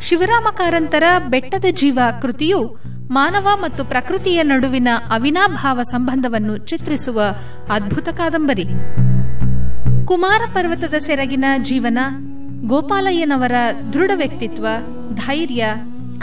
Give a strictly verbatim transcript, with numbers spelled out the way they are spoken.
ಶಿವರಾಮ ಕಾರಂತರ ಬೆಟ್ಟದ ಜೀವ ಕೃತಿಯು ಮಾನವ ಮತ್ತು ಪ್ರಕೃತಿಯ ನಡುವಿನ ಅವಿನಾಭಾವ ಸಂಬಂಧವನ್ನು ಚಿತ್ರಿಸುವ ಅದ್ಭುತ ಕಾದಂಬರಿ. ಕುಮಾರ ಪರ್ವತದ ಸೆರಗಿನ ಜೀವನ, ಗೋಪಾಲಯ್ಯನವರ ದೃಢ ವ್ಯಕ್ತಿತ್ವ, ಧೈರ್ಯ,